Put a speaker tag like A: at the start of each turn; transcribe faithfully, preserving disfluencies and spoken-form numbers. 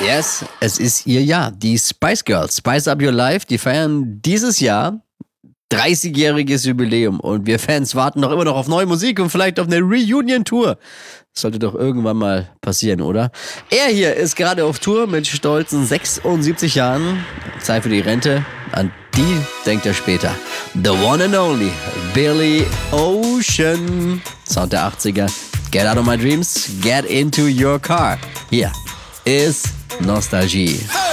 A: Yes, es ist ihr Jahr. Die Spice Girls, Spice Up Your Life, die feiern dieses Jahr dreißigjähriges Jubiläum und wir Fans warten noch immer noch auf neue Musik und vielleicht auf eine Reunion-Tour. Das sollte doch irgendwann mal passieren, oder? Er hier ist gerade auf Tour mit stolzen sechsundsiebzig Jahren. Zeit für die Rente. An die denkt er später. The one and only Billy Ocean. Sound der achtziger. Get out of my dreams, get into your car. Hier ist Nostalgie.